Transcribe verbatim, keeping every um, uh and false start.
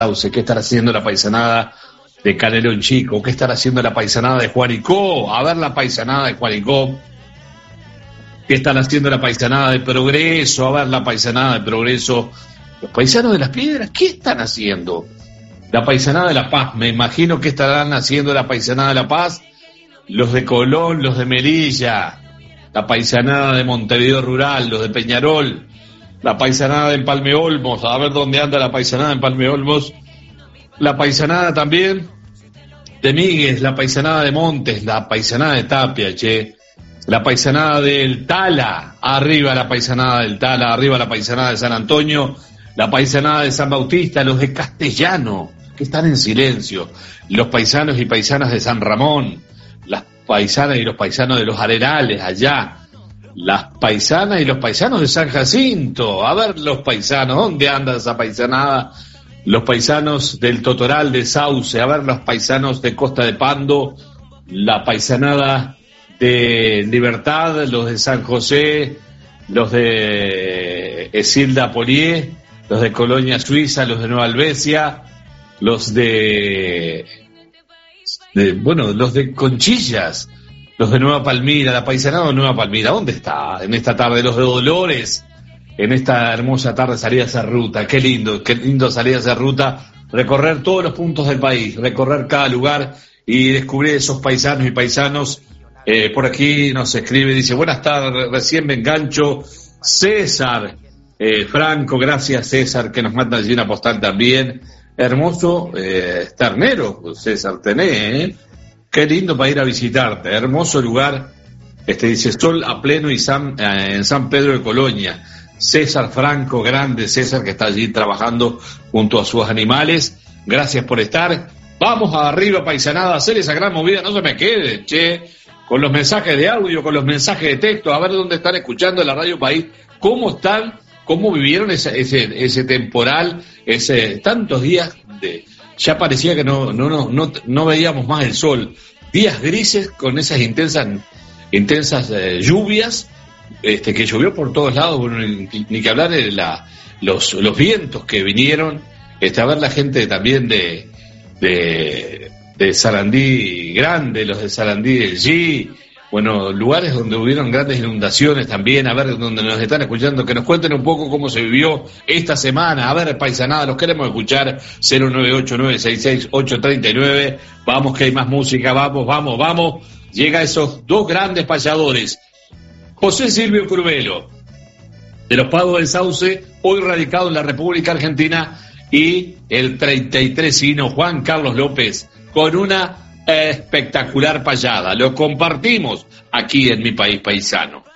Sauce, qué estará haciendo la paisanada de Canelón Chico, qué estará haciendo la paisanada de Juanicó, a ver la paisanada de Juanicó, qué están haciendo la paisanada de Progreso, a ver la paisanada de Progreso, los paisanos de Las Piedras, ¿qué están haciendo? La paisanada de La Paz, me imagino que estarán haciendo la paisanada de La Paz, los de Colón, los de Melilla, la paisanada de Montevideo Rural, los de Peñarol, la paisanada de Empalme Olmos, a ver dónde anda la paisanada de Empalme Olmos, la paisanada también de Míguez, la paisanada de Montes, la paisanada de Tapia, che, la paisanada del Tala, arriba la paisanada del Tala, arriba la paisanada de San Antonio, la paisanada de San Bautista, los de Castellano, que están en silencio, los paisanos y paisanas de San Ramón, las paisanas y los paisanos de los Arenales, allá, las paisanas y los paisanos de San Jacinto, a ver los paisanos, ¿dónde anda esa paisanada? Los paisanos del Totoral de Sauce, a ver los paisanos de Costa de Pando, la paisanada de Libertad, los de San José, los de Esilda Polié, los de Colonia Suiza, los de Nueva Albesia, los de, de bueno, los de Conchillas, los de Nueva Palmira, la paisanada de Nueva Palmira, ¿dónde está en esta tarde? Los de Dolores, en esta hermosa tarde salir a hacer ruta, qué lindo, qué lindo salir a hacer ruta, recorrer todos los puntos del país, recorrer cada lugar y descubrir esos paisanos y paisanos. Eh, por aquí nos escribe, dice, buenas tardes, recién me engancho, César eh, Franco, gracias César, que nos manda allí una postal también, hermoso eh, ternero, César, tenés, ¿eh? Qué lindo para ir a visitarte, hermoso lugar, este dice, sol a pleno y San, eh, en San Pedro de Colonia, César Franco, grande César, que está allí trabajando junto a sus animales, gracias por estar, vamos arriba paisanada, a hacer esa gran movida, no se me quede, che, con los mensajes de audio, con los mensajes de texto, a ver dónde están escuchando la Radio País, cómo están, cómo vivieron ese, ese, ese temporal, ese tantos días de... Ya parecía que no, no, no, no, no veíamos más el sol. Días grises con esas intensas, intensas eh, lluvias, este, que llovió por todos lados, bueno, ni, ni que hablar de la, los, los vientos que vinieron, este, a ver la gente también de, de, de Sarandí Grande, los de Sarandí del G, bueno, lugares donde hubieron grandes inundaciones también, a ver, donde nos están escuchando, que nos cuenten un poco cómo se vivió esta semana, a ver, paisanada, los queremos escuchar, cero nueve ocho nueve seis seis ocho tres nueve, vamos que hay más música, vamos, vamos, vamos, llega esos dos grandes payadores, José Silvio Curvelo, de los Pagos del Sauce, hoy radicado en la República Argentina, y el treinta y tresino Juan Carlos López, con una espectacular payada. Lo compartimos aquí en Mi País Paisano.